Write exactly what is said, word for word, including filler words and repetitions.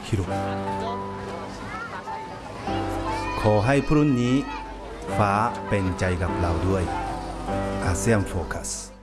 ฮิโร่ขอให้พรุ่งนี้ฟ้าเป็นใจกับเราด้วยอาเซียนโฟกัส